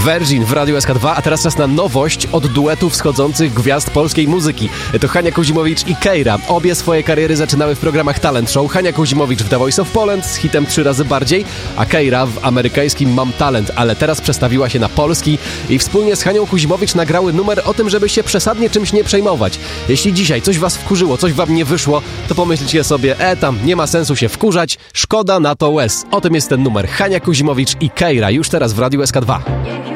Virgin w Radiu SK2, a teraz czas na nowość od duetu wschodzących gwiazd polskiej muzyki. To Hania Kuzimowicz i Keira. Obie swoje kariery zaczynały w programach Talent Show. Hania Kuzimowicz w The Voice of Poland z hitem 3 razy bardziej, a Keira w amerykańskim Mam Talent, ale teraz przestawiła się na polski i wspólnie z Hanią Kuzimowicz nagrały numer o tym, żeby się przesadnie czymś nie przejmować. Jeśli dzisiaj coś was wkurzyło, coś wam nie wyszło, to pomyślcie sobie, tam nie ma sensu się wkurzać, szkoda na to łez. O tym jest ten numer. Hania Kuzimowicz i Keira już teraz w Radiu SK2.